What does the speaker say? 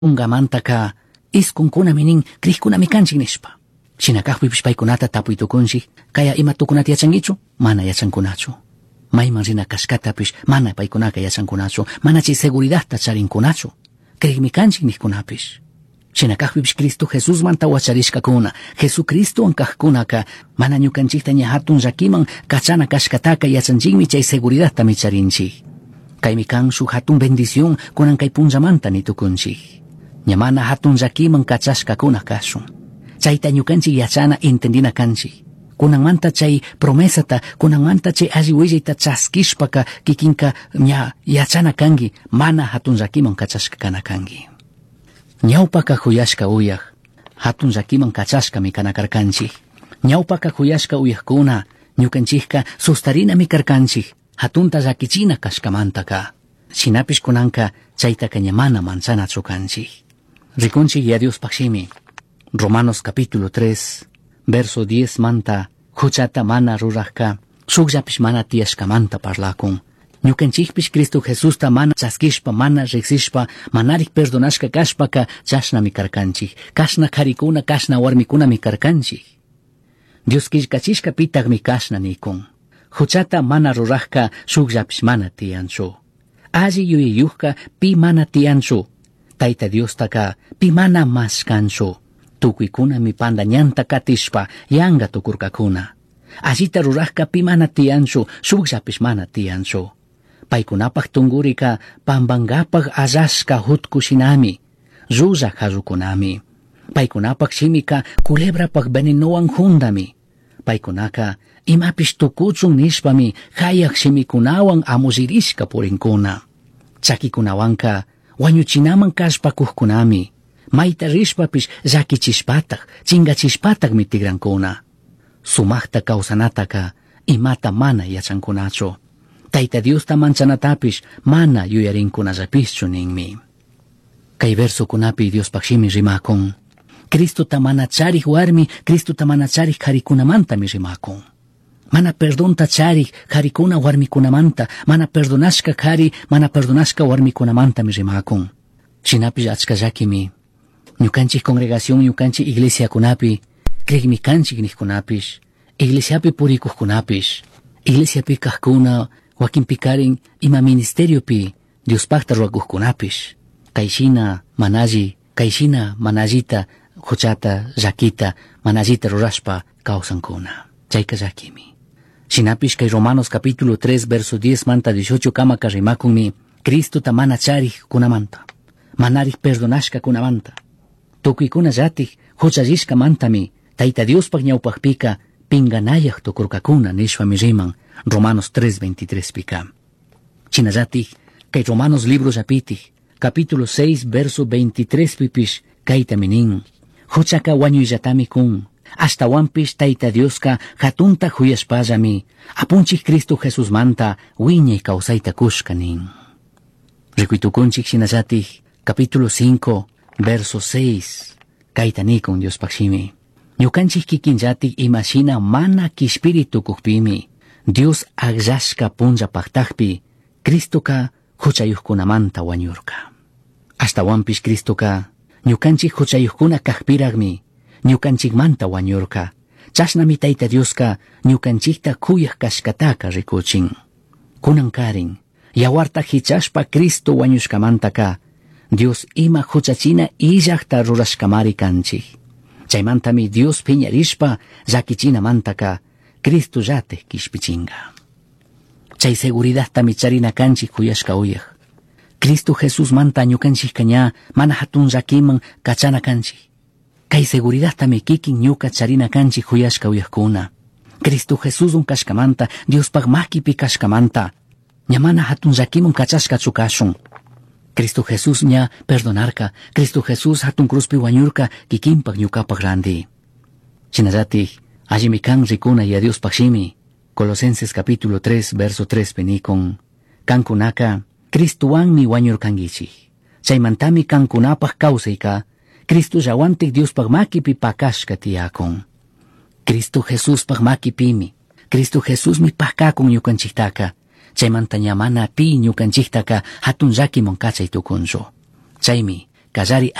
ungamantaka iskunkuna minin krihkunami kanchik nishpa. Shinakaqpipish paykunata tapuytukunchik, kaya ima tukunata yachankichu, mana yachankunachu. Mayman rina kashkatapish mana paykunaka yachankunachu, mana chay seguridadta charinkunachu. Krihmi kanchik nihkunapish. Shinakaqpipish Cristo Jesus manta wacharishkakuna, Jesucristo ankaqkunaka mana ñukanchikta ña hatun llakiman kachana kashkataka yachanchikmi chay seguridadta micharinchik. Kaymi kan shuk hatun bendición kunan kay punllamanta nitukunchik. Ña mana hatun llakiman kachashkakuna kashun. Chayta ñukanchik yachana entendina kanchik. Kunanmanta chay promesata, kunanmanta chay alli willita chaskishpaka kikinka ña yachana kangi, mana hatun llakiman kachashka kana kangi. Ñawpaka huyashka uyaq, hatun llakiman kachashkami kanakarkanchik. Ñawpaka huyashka uyaqkuna, ñukanchikka sustarinami karkanchik, hatunta llakichina kashkamantaka. Shinapish kunanka chaytaka ña mana manchanachu kanchik. Rikunchik ya Dios pakshimi. Romanos capítulo 3, verso 10 manta, huchata mana rurajka, shukllapish mana tiyashkamanta parlakun. Ñukanchikpish Cristo Jesusta mana chaskishpa, mana riksishpa, manarik perdonashka kashpaka chashnami karkanchik. Kashna karikuna, kashna warmikunami karkanchik. Dios killkachishka pitagmi kashna nikun. Huchata mana rurajka, shukllapish mana tiyanchu. Alli yuyayuqka pi mana tiyanchu. Tayta Dios taka pi mana maskanchu. Tukuykuna mi panda ñanta katishpa yanga tukurkakuna. Allita rurajka pi mana tiyanchu, shukllapish mana tiyanchu. Paykunapaq tungurika pambangapaq allashka hutkushinami, rulla harukunami. Paykunapaq shimika kulebrapaq venenowan hundami. Paykunaka imapish tukuchun nishpami hayak shimikunawan amuzirishka purinkuna. Chakikunawanka wañuchinaman kashpakuqkunami. Mayta rishpapish llakichishpataq, chingachishpataq mitigrankuna. Sumaqta kawsanataka imata mana yachankunachu. Tayta Diosta manchanatapish mana yuyarinkunallapischu ninmi. Kay verso kunapi Dios pakshimi rimakun. Cristo tamana charij warmi, Cristo tamana charij karikunamantami rimakun. Mana perdonta charij karikuna warmikunamanta, mana perdonashka kari, mana perdonashka warmikunamantami rimakun. Shinapish achka llakimi. Ñukanchik congregación, ñukanchik iglesia kunapi, krigmi kanchik nihkunapish, iglesiapi purikuqkunapish, iglesiapi kajkuna, wakinpi karin ima ministeriopi, Diospaqta ruakuqkunapish, kayshina manaji, kayshina manallita, huchata, llakita, manallita rurashpa kawsankuna. Chayka llakimi. Shinapish kay Romanos capítulo 3, verso 10 manta 18 kamaka rimakunmi, Cristo ta mana charij kunamanta, manarij perdonashka kunamanta. Tukuykuna llatik huchallishka mantami, Tayta Diospaq ñawpaqpika pinganayaq tukurkakuna nishpami riman Romanos 3:23 pika. Chinallatik kay Romanos libro llapitik capítulo 6 verso 23 pipish kayta minin. Huchaka wañuyllatami kun. Ashtawanpish Tayta Dioska hatunta huyashpallami apunchik Cristo Jesus manta wiñay kawsayta kushka nin. Rikuytukunchik shinallatik capítulo 5 verso 6 kayta nikun Dios pakshimi. Ñukanchik kikinllatik imashina mana kishpiritu kukpimi Dios agllashka punllapaqtaqpi Cristoka huchayuqkunamanta wañurka. Ashtawanpish Cristoka ñukanchik huchayuqkuna kaqpiraqmi ñukanchikmanta wañurka. Chashnami Tayta Dioska ñukanchikta kuyaq kashkataka rikuchin. Kunan karin yawarta hichashpa Cristo wañushkamantaka Dios ima huchachina illaqta rurashkamari kanchik. Chaymantami Dios piñarishpa llakichina mantaka Cristo llate kishpichinga. Chay seguridadta micharina kanchik kuyashka uyaq. Cristo Jesus manta ñukanchik kaña mana hatun llakiman kachana kanchik. Kay seguridadta mi kikin ñuka charina kanchik kuyashka uyaqkuna. Cristo Jesus kashkamanta Diospaq makipi kashkamanta ña mana hatun llakiman kachashka chukashun. Cristo Jesus ña perdonarka, Cristo Jesus hatun cruzpi wañurka kikinpaq ñukapaq randi. Shinallatik allimi kan rikuna ya Dios pakshimi. Colosenses capítulo 3 verso 3 penikon. Kankunaka Cristuwanmi wañurkangichik. Chaymantami kankunapaq kawsayka Cristo llawantik Diospaq makipi pakashka tiyakun. Cristo Jesuspaq makipimi. Cristo Jesusmi pakakun ñukanchiktaka. Chaymanta ña mana pi ñukanchiktaka hatun llakiman kachay tukunchu. Chaymi kallari